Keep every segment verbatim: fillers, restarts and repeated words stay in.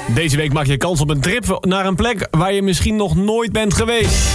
Deze week maak je kans op een trip naar een plek waar je misschien nog nooit bent geweest.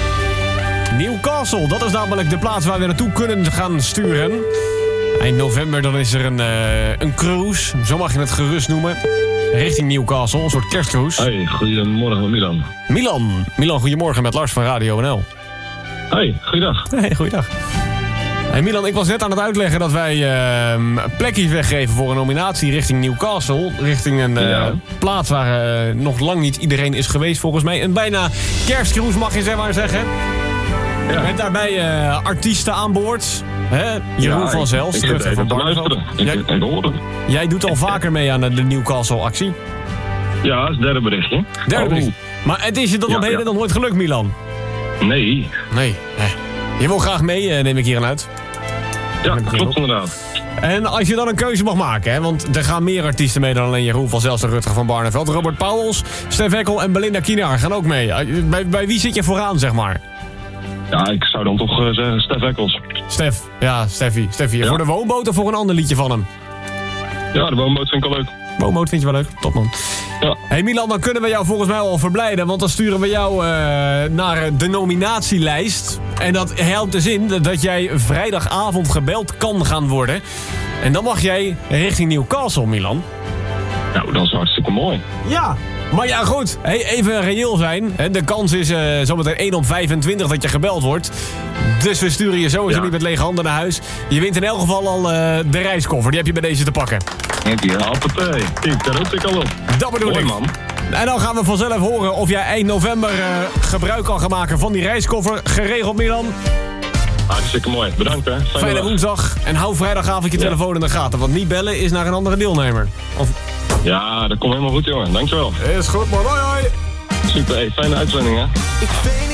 Newcastle, dat is namelijk de plaats waar we naartoe kunnen gaan sturen. Eind november dan is er een, uh, een cruise, zo mag je het gerust noemen. Richting Newcastle, een soort kerstcruise. Hey, goedemorgen Milan. Milan, Milan, goedemorgen met Lars van Radio N L. Hey, goeiedag. Hey, goeiedag. Hey Milan, ik was net aan het uitleggen dat wij uh, plekjes weggeven voor een nominatie richting Newcastle. Richting een uh, ja. plaats waar uh, nog lang niet iedereen is geweest volgens mij. Een bijna kerstcruise mag je zeg maar zeggen. Ja. Met daarbij uh, artiesten aan boord. Hè? Jeroen ja, van Zelst, Rutger van Barneveld. Jij, jij doet al vaker mee aan de, de Newcastle-actie. Ja, dat is het derde berichtje. Derde oh. bericht. Maar het is je tot op ja, heden ja. nog nooit gelukt, Milan? Nee. Nee. nee. Je wil graag mee, neem ik hier aan uit. Ja, klopt inderdaad. En als je dan een keuze mag maken, hè, want er gaan meer artiesten mee dan alleen Jeroen van Zelst en Rutger van Barneveld. Robert Pauwels, Stef Ekkel en Belinda Kienaar gaan ook mee. Bij, bij wie zit je vooraan, zeg maar? Ja, ik zou dan toch uh, zeggen Stef Ekkels. Stef, ja, Steffi. Steffi. Ja. Voor de woonboot of voor een ander liedje van hem? Ja, de woonboot vind ik wel leuk. Woonboot vind je wel leuk? Top, man. Ja. Hey Milan, dan kunnen we jou volgens mij al verblijden. Want dan sturen we jou uh, naar de nominatielijst. En dat helpt dus in dat jij vrijdagavond gebeld kan gaan worden. En dan mag jij richting Newcastle, Milan. Nou, dat is hartstikke mooi. Ja. Maar ja, goed. Hey, even reëel zijn. De kans is uh, zometeen één op vijfentwintig dat je gebeld wordt. Dus we sturen je sowieso ja. niet met lege handen naar huis. Je wint in elk geval al uh, de reiskoffer. Die heb je bij deze te pakken. Ja, hoppatee. Kijk, daar roep ik al op. Dat bedoel ik. Man. En dan gaan we vanzelf horen of jij eind november uh, gebruik kan gaan maken van die reiskoffer. Geregeld, Milan. Hartstikke mooi. Bedankt, hè. Fijne, Fijne woensdag. En hou vrijdagavond je ja. telefoon in de gaten. Want niet bellen is naar een andere deelnemer. Of... Ja, dat komt helemaal goed, jongen. Dankjewel. Is goed, man. Hoi, hoi. Super, hey, fijne uitzending, hè. Ik